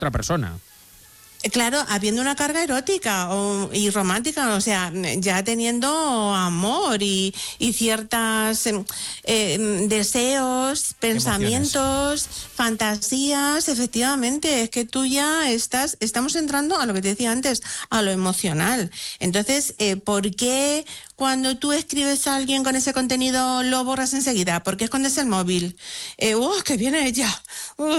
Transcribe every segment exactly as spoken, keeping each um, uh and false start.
otra persona. Claro, habiendo una carga erótica o, y romántica, o sea, ya teniendo amor y, y ciertas eh, deseos, pensamientos, emociones, fantasías, efectivamente, es que tú ya estás, estamos entrando a lo que te decía antes, a lo emocional. Entonces, eh, ¿por qué cuando tú escribes a alguien con ese contenido lo borras enseguida? ¿Por qué escondes el móvil? Eh, ¡Uh, que viene ella! Uh,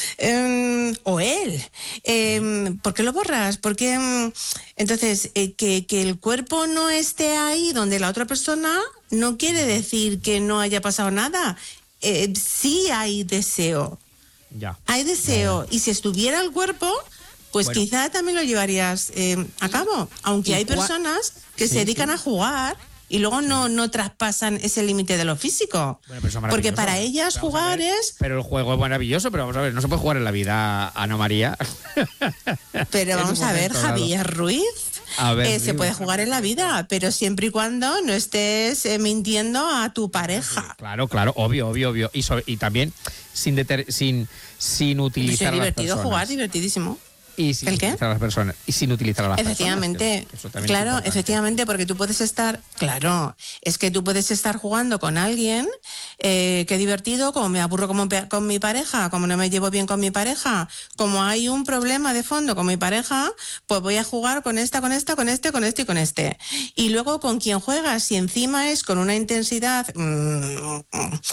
eh, o él. Eh, ¿Por qué lo borras? Porque entonces eh, que, que el cuerpo no esté ahí donde la otra persona no quiere decir que no haya pasado nada. Eh, sí hay deseo. Ya. Hay deseo. Ya. Y si estuviera el cuerpo, pues bueno, quizá también lo llevarías eh, a cabo. Aunque hay personas que sí, se dedican sí. a jugar y luego no, no traspasan ese límite de lo físico. Bueno, pero porque para ellas vamos jugar ver, es... Pero el juego es maravilloso, pero vamos a ver, no se puede jugar en la vida, Ana María. Pero vamos a ver, Javier Ruiz, a ver, eh, se puede jugar en la vida, pero siempre y cuando no estés eh, mintiendo a tu pareja. Claro, claro, obvio, obvio, obvio. Y, sobre, y también sin, deter, sin, sin utilizar es divertido a las jugar, divertidísimo. Y sin ¿El qué? utilizar a las personas. Y sin utilizar a las efectivamente, personas. Claro, efectivamente, porque tú puedes estar, claro, es que tú puedes estar jugando con alguien, eh, qué divertido, como me aburro como con mi pareja, como no me llevo bien con mi pareja, como hay un problema de fondo con mi pareja, pues voy a jugar con esta, con esta, con este, con este y con este. Y luego con quien juegas, si encima es con una intensidad, mmm,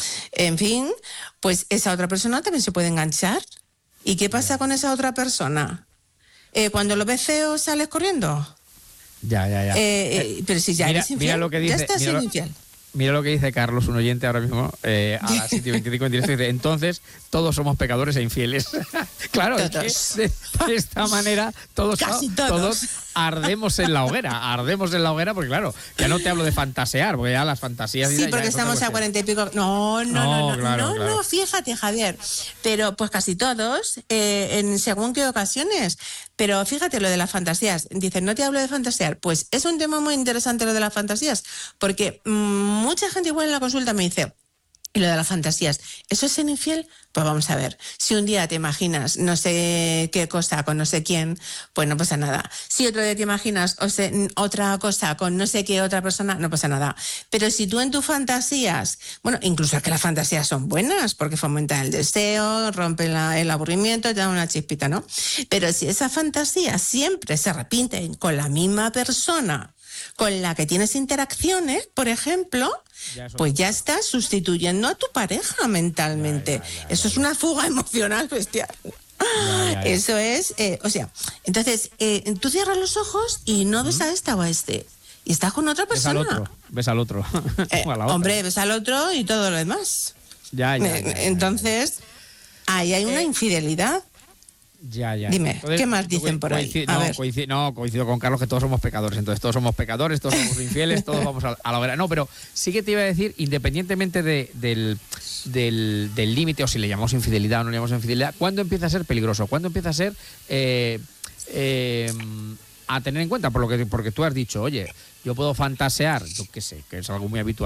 en fin, pues esa otra persona también se puede enganchar. ¿Y qué pasa con esa otra persona? Eh, cuando lo ves feo, ¿sales corriendo? Ya, ya, ya. Eh, eh, pero si ya mira, eres infiel, mira lo que dice, ya estás siendo lo, infiel. Mira lo que dice Carlos, un oyente ahora mismo, eh, a las siete y veinticinco en directo, dice, entonces todos somos pecadores e infieles. Claro, todos. Es que de, de esta manera todos, Casi todos. todos ardemos en la hoguera, ardemos en la hoguera, porque claro, ya no te hablo de fantasear, porque ya las fantasías... Sí, ya, porque ya estamos a cuarenta y pico... No, no, no, no, no, claro, no, claro. no, fíjate, Javier, pero pues casi todos, eh, en según qué ocasiones, pero fíjate lo de las fantasías, dicen, no te hablo de fantasear, pues es un tema muy interesante lo de las fantasías, porque mmm, mucha gente igual en la consulta me dice, y lo de las fantasías, ¿eso es ser infiel? Pues vamos a ver, si un día te imaginas no sé qué cosa con no sé quién, pues no pasa nada. Si otro día te imaginas o sea, otra cosa con no sé qué otra persona, no pasa nada. Pero si tú en tus fantasías, bueno, incluso es que las fantasías son buenas, porque fomentan el deseo, rompen la, el aburrimiento, te dan una chispita, ¿no? Pero si esas fantasías siempre se repiten con la misma persona, con la que tienes interacciones, por ejemplo, ya pues ya estás sustituyendo a tu pareja mentalmente. Ya, ya, ya, ya, Eso ya, es una fuga emocional bestial. Ya, ya, ya. Eso es, eh, o sea, entonces eh, tú cierras los ojos y no ves a esta o a este. Y estás con otra persona. Ves al otro, ves al otro. Eh, hombre, ves al otro y todo lo demás. Ya, ya, ya, ya, ya. Entonces, ahí hay una eh, infidelidad. Ya, ya. Dime, entonces, ¿qué más dicen por ahí? A no, ver. Coincido, no, coincido con Carlos que todos somos pecadores. Entonces, todos somos pecadores, todos somos infieles, todos vamos a, a la hoguera. No, pero sí que te iba a decir, independientemente de, del del del límite, o si le llamamos infidelidad o no le llamamos infidelidad, ¿cuándo empieza a ser peligroso? ¿Cuándo empieza a ser eh, eh, a tener en cuenta? Por lo que, porque tú has dicho, oye, yo puedo fantasear, yo qué sé, que es algo muy habitual.